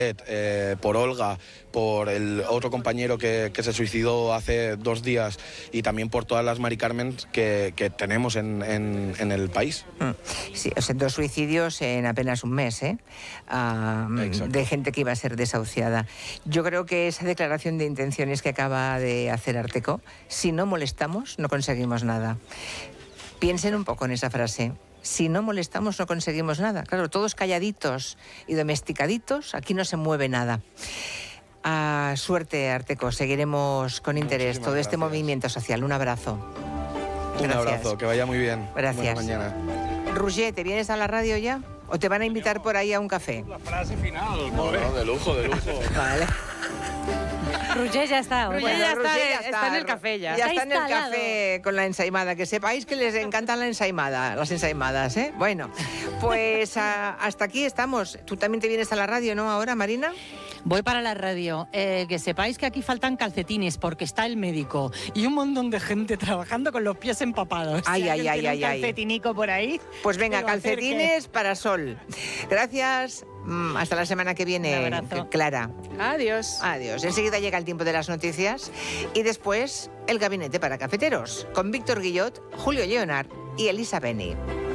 por Olga, por el otro compañero que se suicidó hace 2 días y también por todas las Mari Carmen que tenemos en el país. Sí, o sea, 2 suicidios en apenas un mes, de gente que iba a ser desahuciada. Yo creo que esa declaración de intenciones que acaba de hacer Arteko, si no molestamos, no conseguimos nada. Piensen un poco en esa frase. Si no molestamos, no conseguimos nada. Claro, todos calladitos y domesticaditos, aquí no se mueve nada. Suerte, Arteko. Seguiremos con interés todo este movimiento social. Un abrazo. Un abrazo, que vaya muy bien. Gracias. Buena mañana. Roger, ¿te vienes a la radio ya? ¿O te van a invitar por ahí a un café? La frase final. No, de lujo, de lujo. Vale. Roger ya está. Bueno, Roger ya Roger está en el café ya. Ya Está está en el instalado. café con la ensaimada. Que sepáis que les encantan las ensaimadas, ¿eh? Bueno, pues hasta aquí estamos. Tú también te vienes a la radio, ¿no? Ahora, Marina. Voy para la radio. Que sepáis que aquí faltan calcetines porque está el médico y un montón de gente trabajando con los pies empapados. Ay, Si ay, alguien ay, tiene ay, un ay. calcetinico por ahí. Pues venga, que lo acerque. calcetines para Sol. Gracias. Hasta la semana que viene, Un abrazo. Clara. Adiós. Adiós. Enseguida llega el tiempo de las noticias y después el gabinete para cafeteros con Víctor Guillot, Julio Leonard y Elisa Beni.